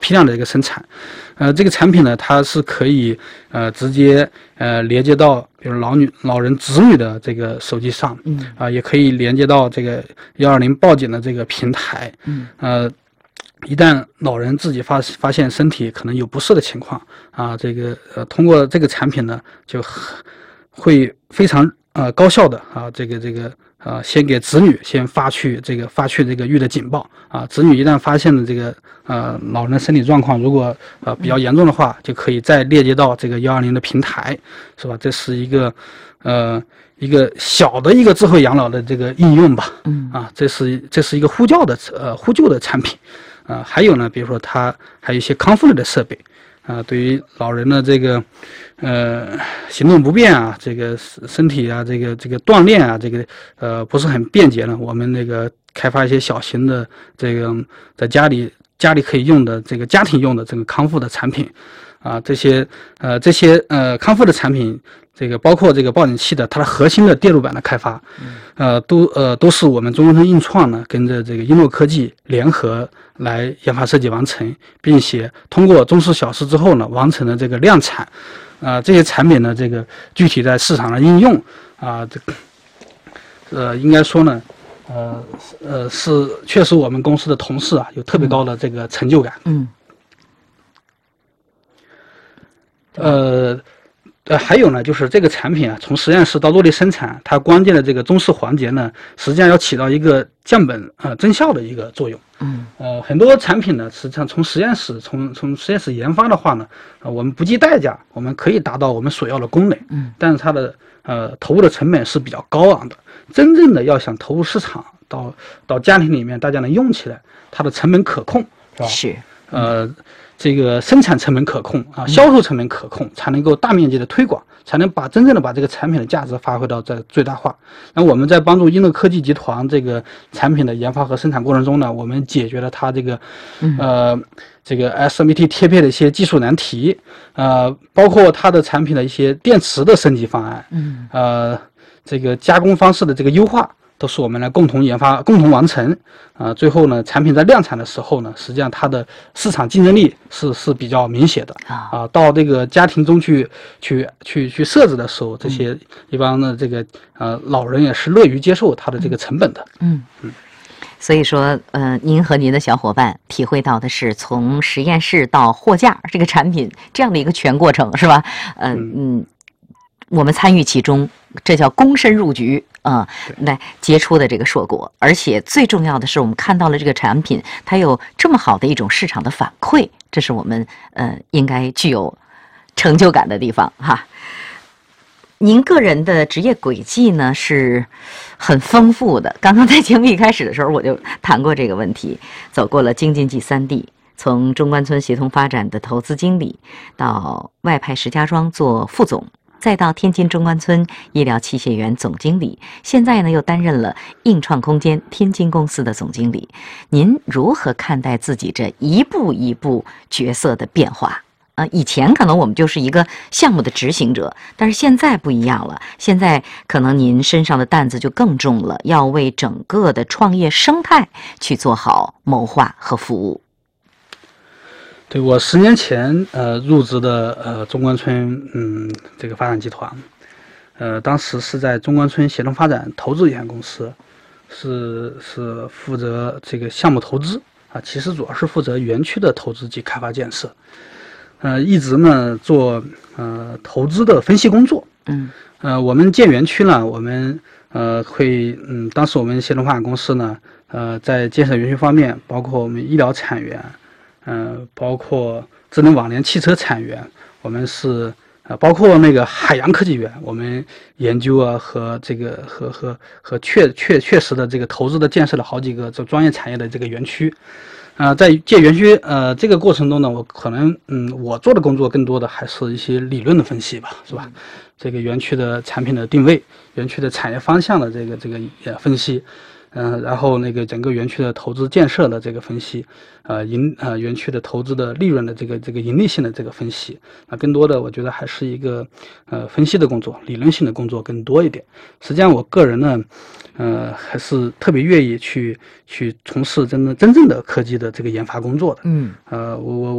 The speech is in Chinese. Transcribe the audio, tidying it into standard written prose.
批量的一个生产。这个产品呢，它是可以直接连接到比如老人子女的这个手机上，也可以连接到这个120报警的这个平台，一旦老人自己发现身体可能有不适的情况啊，这个通过这个产品呢，就会非常高效的啊，先给子女先发去这个预的警报啊，子女一旦发现了这个老人的身体状况，如果比较严重的话，就可以再链接到这个120的平台，是吧？这是一个小的一个智慧养老的这个应用吧，这是一个呼救的产品，还有呢，比如说它还有一些康复类的设备。对于老人的这个行动不便啊，这个身体啊，这个锻炼啊，这个不是很便捷呢，我们那个开发一些小型的这个在家里可以用的这个家庭用的这个康复的产品啊，这些康复的产品，这个包括这个报警器的它的核心的电路板的开发，都是我们中关村硬创呢跟着这个英诺科技联合来研发设计完成，并且通过中试小试之后呢，完成了这个量产。这些产品呢，这个具体在市场的应用啊，应该说呢，是确实我们公司的同事啊有特别高的这个成就感。还有呢，就是这个产品啊，从实验室到落地生产，它关键的这个中试环节呢，实际上要起到一个降本增效的一个作用。很多产品呢，实际上从实验室研发的话呢，我们不计代价，我们可以达到我们所要的功能。但是它的投入的成本是比较高昂的。真正的要想投入市场，到家庭里面大家能用起来，它的成本可控，是吧？是。这个生产成本可控啊，销售成本可控，才能够大面积的推广，才能真正的把这个产品的价值发挥到最大化。那我们在帮助英诺科技集团这个产品的研发和生产过程中呢，我们解决了它这个SMT 贴片的一些技术难题，包括它的产品的一些电池的升级方案，这个加工方式的这个优化，都是我们来共同研发、共同完成。最后呢，产品在量产的时候呢，实际上它的市场竞争力是比较明显的到这个家庭中去设置的时候，这些一般的这个老人也是乐于接受它的这个成本的。 所以说，您和您的小伙伴体会到的是从实验室到货架这个产品这样的一个全过程，是吧？我们参与其中，这叫躬身入局来结出的这个硕果。而且最重要的是，我们看到了这个产品它有这么好的一种市场的反馈，这是我们应该具有成就感的地方哈。您个人的职业轨迹呢是很丰富的，刚刚在节目一开始的时候我就谈过这个问题，走过了京津冀3地，从中关村协同发展的投资经理，到外派石家庄做副总，再到天津中关村医疗器械园总经理，现在呢又担任了硬创空间天津公司的总经理。您如何看待自己这一步一步角色的变化？以前可能我们就是一个项目的执行者，但是现在不一样了，现在可能您身上的担子就更重了，要为整个的创业生态去做好谋划和服务。 对，我10年前入职的中关村这个发展集团，当时是在中关村协同发展投资有限公司，是负责这个项目投资其实主要是负责园区的投资及开发建设，一直呢做投资的分析工作。我们建园区呢，我们会当时我们协同发展公司呢在建设园区方面，包括我们医疗产园。包括智能网联汽车产园，我们是包括那个海洋科技园，我们研究和这个和确实的这个投资的建设了好几个这专业产业的这个园区。在建园区这个过程中呢，我可能我做的工作更多的还是一些理论的分析吧，是吧？这个园区的产品的定位，园区的产业方向的这个分析。然后那个整个园区的投资建设的这个分析，园区的投资的利润的这个盈利性的这个分析，更多的我觉得还是一个分析的工作，理论性的工作更多一点。实际上我个人呢，还是特别愿意去从事真正的科技的这个研发工作的。我